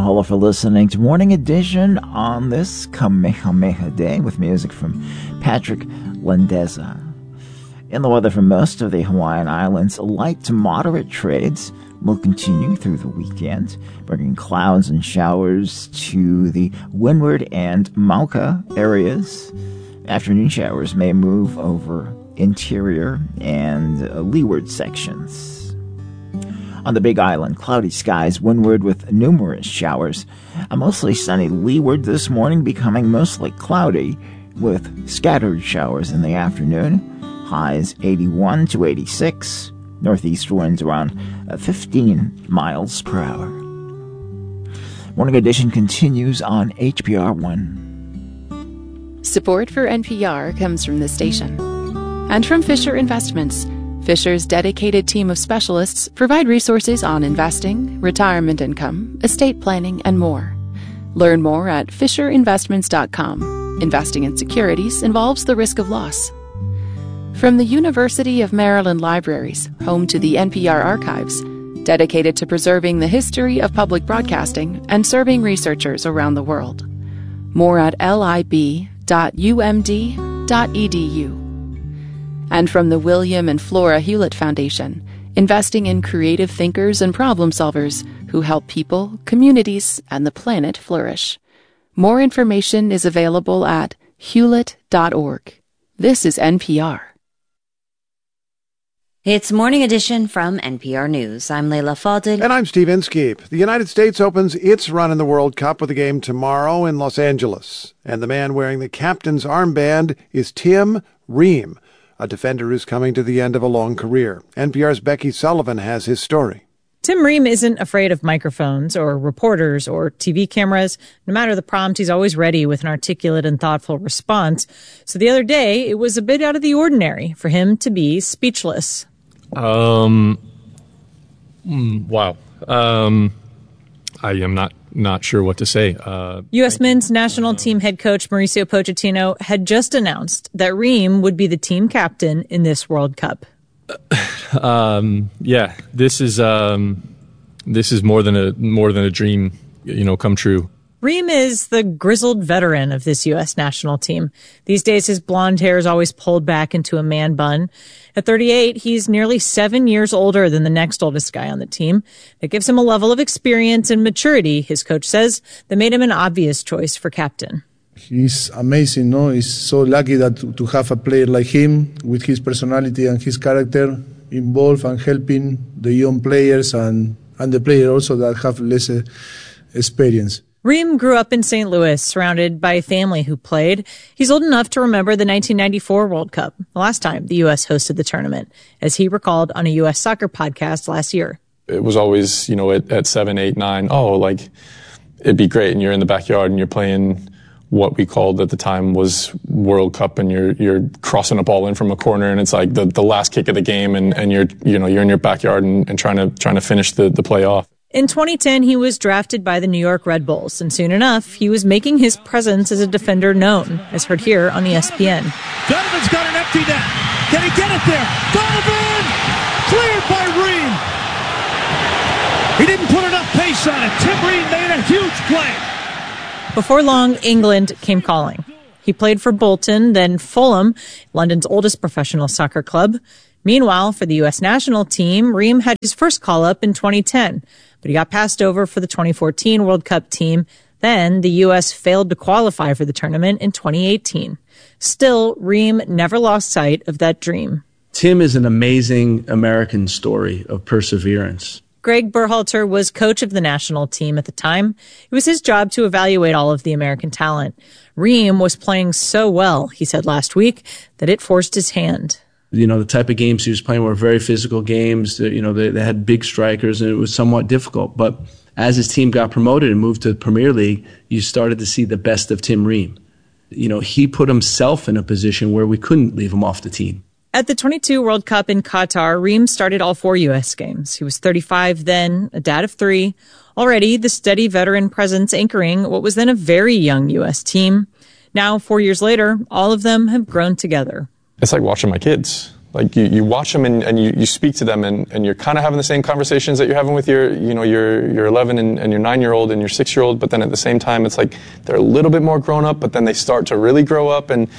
mahalo for listening to Morning Edition on this Kamehameha Day with music from Patrick Landeza. In the weather for most of the Hawaiian Islands, light to moderate trades will continue through the weekend, bringing clouds and showers to the windward and Mauka areas. Afternoon showers may move over interior and leeward sections. On the Big Island, cloudy skies windward with numerous showers. A mostly sunny leeward this morning, becoming mostly cloudy with scattered showers in the afternoon. Highs 81 to 86. Northeast winds around 15 miles per hour. Morning Edition continues on HPR 1. Support for NPR comes from this station and from Fisher Investments. Fisher's dedicated team of specialists provide resources on investing, retirement income, estate planning, and more. Learn more at FisherInvestments.com. Investing in securities involves the risk of loss. From the University of Maryland Libraries, home to the NPR archives, dedicated to preserving the history of public broadcasting and serving researchers around the world. More at lib.umd.edu. And from the William and Flora Hewlett Foundation, investing in creative thinkers and problem solvers who help people, communities, and the planet flourish. More information is available at hewlett.org. This is NPR. It's Morning Edition from NPR News. I'm Leila Fadil. And I'm Steve Inskeep. The United States opens its run in the World Cup with a game tomorrow in Los Angeles. And the man wearing the captain's armband is Tim Ream, a defender who's coming to the end of a long career. NPR's Becky Sullivan has his story. Tim Ream isn't afraid of microphones or reporters or TV cameras. No matter the prompt, he's always ready with an articulate and thoughtful response. So the other day, it was a bit out of the ordinary for him to be speechless. Wow. I am not sure what to say. U.S. men's national team head coach Mauricio Pochettino had just announced that Ream would be the team captain in this World Cup. Yeah, this is more than a dream, come true. Ream is the grizzled veteran of this U.S. national team. These days, his blonde hair is always pulled back into a man bun. At 38, he's nearly 7 years older than the next oldest guy on the team. That gives him a level of experience and maturity, his coach says, that made him an obvious choice for captain. He's amazing, no? He's so lucky that to have a player like him with his personality and his character involved and helping the young players and the players also that have less experience. Ream grew up in St. Louis, surrounded by a family who played. He's old enough to remember the 1994 World Cup, the last time the U.S. hosted the tournament, as he recalled on a U.S. soccer podcast last year. It was always, at 7, 8, 9, it'd be great, and you're in the backyard and you're playing what we called at the time was World Cup, and you're crossing a ball in from a corner, and it's like the last kick of the game, and you're in your backyard and trying to finish the play off. In 2010, he was drafted by the New York Red Bulls, and soon enough, he was making his presence as a defender known, as heard here on ESPN. Donovan's got an empty net. Can he get it there? Donovan! Cleared by Ream. He didn't put enough pace on it. Tim Ream made a huge play. Before long, England came calling. He played for Bolton, then Fulham, London's oldest professional soccer club. Meanwhile, for the U.S. national team, Ream had his first call-up in 2010, but he got passed over for the 2014 World Cup team. Then the U.S. failed to qualify for the tournament in 2018. Still, Ream never lost sight of that dream. Tim is an amazing American story of perseverance. Greg Berhalter was coach of the national team at the time. It was his job to evaluate all of the American talent. Ream was playing so well, he said last week, that it forced his hand. The type of games he was playing were very physical games. They had big strikers, and it was somewhat difficult. But as his team got promoted and moved to the Premier League, you started to see the best of Tim Ream. He put himself in a position where we couldn't leave him off the team. At the 22 World Cup in Qatar, Ream started all 4 U.S. games. He was 35 then, a dad of 3. Already, the steady veteran presence anchoring what was then a very young U.S. team. Now, 4 years later, all of them have grown together. It's like watching my kids. Like you watch them and you speak to them and you're kind of having the same conversations that you're having with your 11 and your 9-year-old and your 6-year-old, but then at the same time it's like they're a little bit more grown up, but then they start to really grow up, and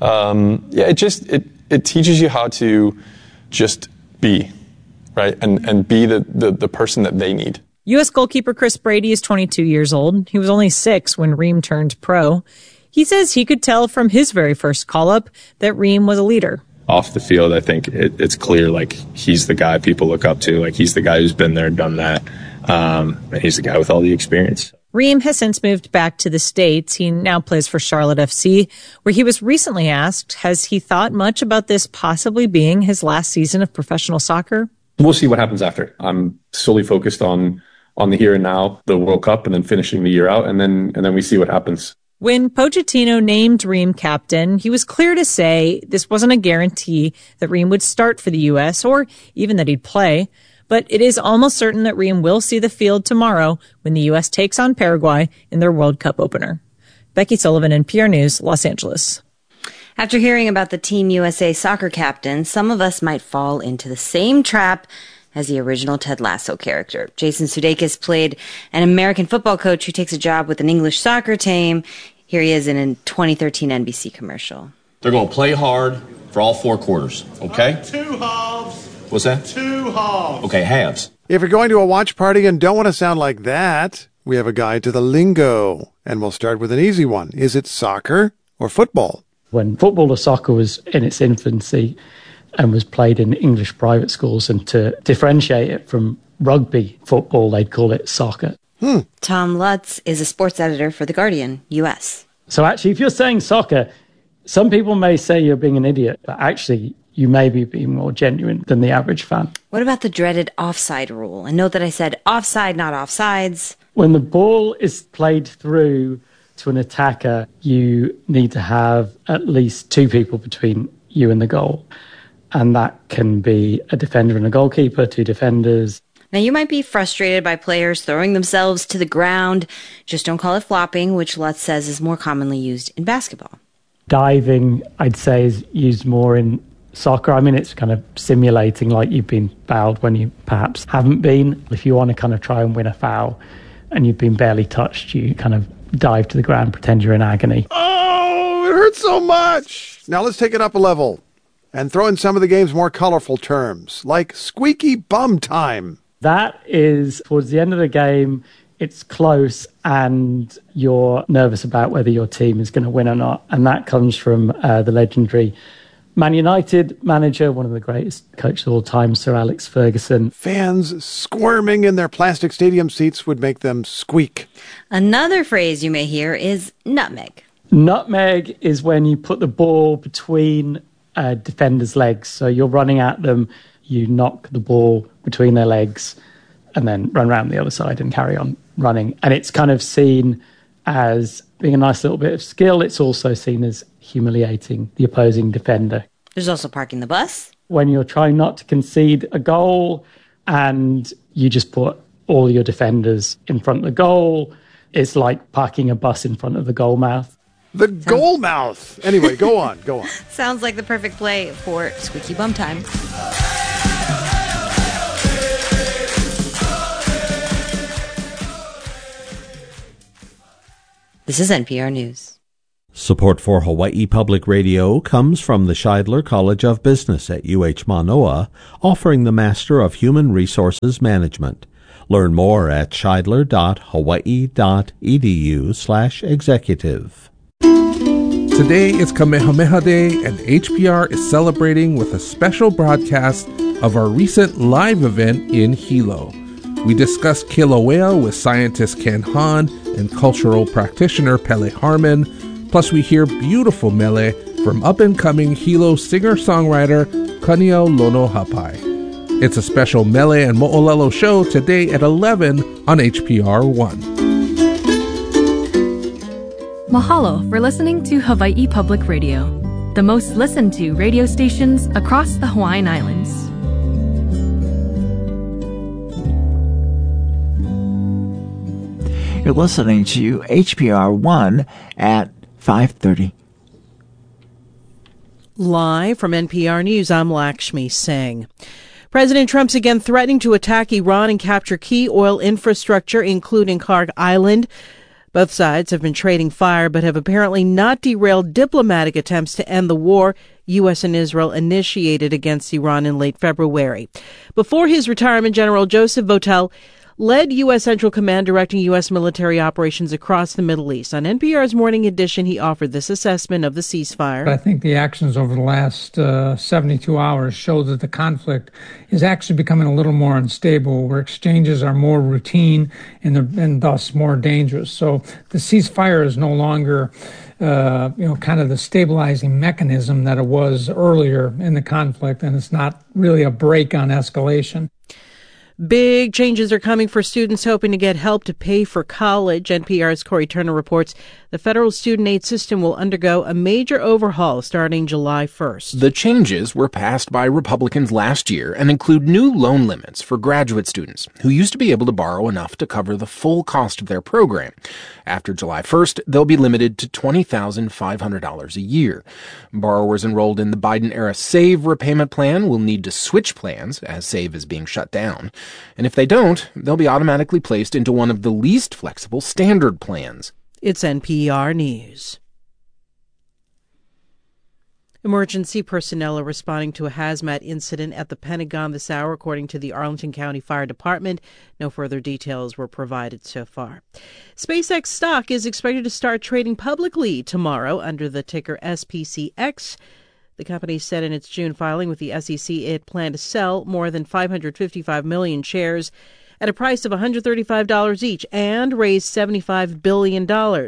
it teaches you how to just be, right, and be the person that they need. U.S. goalkeeper Chris Brady is 22 years old. He was only 6 when Ream turned pro. He says he could tell from his very first call-up that Ream was a leader. Off the field, I think it's clear, like, he's the guy people look up to. Like, he's the guy who's been there, done that. And he's the guy with all the experience. Ream has since moved back to the States. He now plays for Charlotte FC, where he was recently asked, has he thought much about this possibly being his last season of professional soccer? We'll see what happens after. I'm solely focused on the here and now, the World Cup, and then finishing the year out, and then we see what happens. When Pochettino named Ream captain, he was clear to say this wasn't a guarantee that Ream would start for the U.S. or even that he'd play, but it is almost certain that Ream will see the field tomorrow when the U.S. takes on Paraguay in their World Cup opener. Becky Sullivan, NPR News, Los Angeles. After hearing about the Team USA soccer captain, some of us might fall into the same trap as the original Ted Lasso character. Jason Sudeikis played an American football coach who takes a job with an English soccer team. Here he is in a 2013 NBC commercial. They're going to play hard for all 4 quarters, okay? 2 halves. What's that? 2 halves. Okay, halves. If you're going to a watch party and don't want to sound like that, we have a guide to the lingo. And we'll start with an easy one. Is it soccer or football? When football or soccer was in its infancy and was played in English private schools, and to differentiate it from rugby football, they'd call it soccer. Tom Lutz is a sports editor for The Guardian, U.S. So actually, if you're saying soccer, some people may say you're being an idiot, but actually you may be being more genuine than the average fan. What about the dreaded offside rule? And note that I said offside, not offsides. When the ball is played through to an attacker, you need to have at least 2 people between you and the goal. And that can be a defender and a goalkeeper, 2 defenders. Now, you might be frustrated by players throwing themselves to the ground. Just don't call it flopping, which Lutz says is more commonly used in basketball. Diving, I'd say, is used more in soccer. I mean, it's kind of simulating like you've been fouled when you perhaps haven't been. If you want to kind of try and win a foul and you've been barely touched, you kind of dive to the ground, pretend you're in agony. Oh, it hurts so much. Now let's take it up a level and throw in some of the game's more colorful terms, like squeaky bum time. That is towards the end of the game. It's close and you're nervous about whether your team is going to win or not. And that comes from the legendary Man United manager, one of the greatest coaches of all time, Sir Alex Ferguson. Fans squirming in their plastic stadium seats would make them squeak. Another phrase you may hear is nutmeg. Nutmeg is when you put the ball between a defender's legs. So you're running at them, you knock the ball between their legs and then run around the other side and carry on running. And it's kind of seen as being a nice little bit of skill. It's also seen as humiliating the opposing defender. There's also parking the bus. When you're trying not to concede a goal and you just put all your defenders in front of the goal, it's like parking a bus in front of the goal mouth. The goal mouth. Anyway, go on. Sounds like the perfect play for squeaky bum time. This is NPR News. Support for Hawaii Public Radio comes from the Scheidler College of Business at UH Manoa, offering the Master of Human Resources Management. Learn more at scheidler.hawaii.edu/executive. Today is Kamehameha Day, and HPR is celebrating with a special broadcast of our recent live event in Hilo. We discuss Kilauea with scientist Ken Hahn and cultural practitioner Pele Harmon. Plus, we hear beautiful mele from up-and-coming Hilo singer-songwriter Kaniau Lono Hapai. It's a special mele and mo'olelo show today at 11 on HPR 1. Mahalo for listening to Hawaii Public Radio, the most listened to radio stations across the Hawaiian Islands. You're listening to HPR 1 at 5:30. Live from NPR News, I'm Lakshmi Singh. President Trump's again threatening to attack Iran and capture key oil infrastructure, including Khark Island. Both sides have been trading fire, but have apparently not derailed diplomatic attempts to end the war U.S. and Israel initiated against Iran in late February. Before his retirement, General Joseph Votel led U.S. Central Command directing U.S. military operations across the Middle East. On NPR's Morning Edition, he offered this assessment of the ceasefire. I think the actions over the last 72 hours show that the conflict is actually becoming a little more unstable, where exchanges are more routine and thus more dangerous. So the ceasefire is no longer kind of the stabilizing mechanism that it was earlier in the conflict, and it's not really a break on escalation. Big changes are coming for students hoping to get help to pay for college. NPR's Corey Turner reports the federal student aid system will undergo a major overhaul starting July 1st. The changes were passed by Republicans last year and include new loan limits for graduate students who used to be able to borrow enough to cover the full cost of their program. After July 1st, they'll be limited to $20,500 a year. Borrowers enrolled in the Biden-era SAVE repayment plan will need to switch plans as SAVE is being shut down. And if they don't, they'll be automatically placed into one of the least flexible standard plans. It's NPR News. Emergency personnel are responding to a hazmat incident at the Pentagon this hour, according to the Arlington County Fire Department. No further details were provided so far. SpaceX stock is expected to start trading publicly tomorrow under the ticker SPCX. The company said in its June filing with the SEC it planned to sell more than 555 million shares at a price of $135 each and raise $75 billion.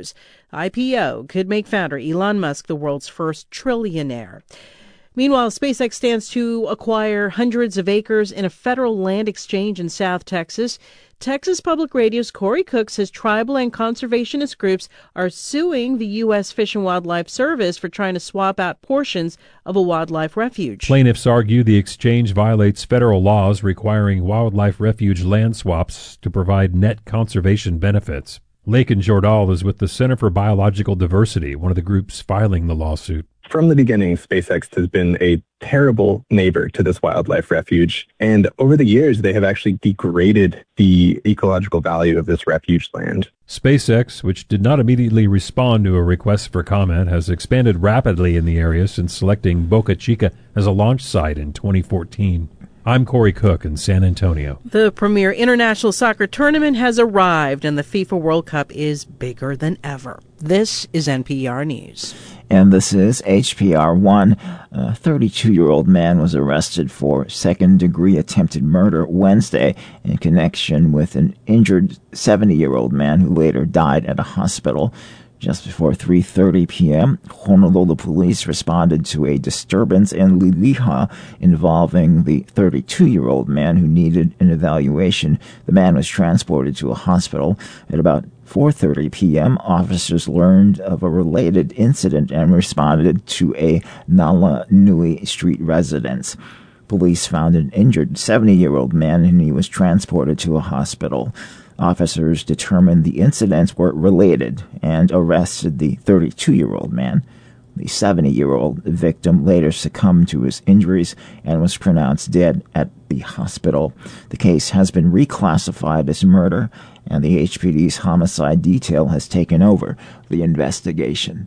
IPO could make founder Elon Musk the world's first trillionaire. Meanwhile, SpaceX stands to acquire hundreds of acres in a federal land exchange in South Texas. Texas Public Radio's Corey Cook says tribal and conservationist groups are suing the U.S. Fish and Wildlife Service for trying to swap out portions of a wildlife refuge. Plaintiffs argue the exchange violates federal laws requiring wildlife refuge land swaps to provide net conservation benefits. Lakin Jordal is with the Center for Biological Diversity, one of the groups filing the lawsuit. From the beginning, SpaceX has been a terrible neighbor to this wildlife refuge. And over the years, they have actually degraded the ecological value of this refuge land. SpaceX, which did not immediately respond to a request for comment, has expanded rapidly in the area since selecting Boca Chica as a launch site in 2014. I'm Corey Cook in San Antonio. The premier international soccer tournament has arrived, and the FIFA World Cup is bigger than ever. This is NPR News. And this is HPR 1. A 32-year-old man was arrested for second-degree attempted murder Wednesday in connection with an injured 70-year-old man who later died at a hospital. Just before 3:30 p.m., Honolulu police responded to a disturbance in Liliha involving the 32-year-old man who needed an evaluation. The man was transported to a hospital. At about 4:30 p.m., officers learned of a related incident and responded to a Nala Nui Street residence. Police found an injured 70-year-old man and he was transported to a hospital. Officers determined the incidents were related and arrested the 32-year-old man. The 70-year-old victim later succumbed to his injuries and was pronounced dead at the hospital. The case has been reclassified as murder, and the HPD's homicide detail has taken over the investigation.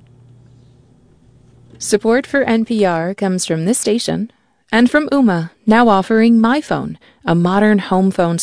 Support for NPR comes from this station and from Ooma, now offering MyPhone, a modern home phone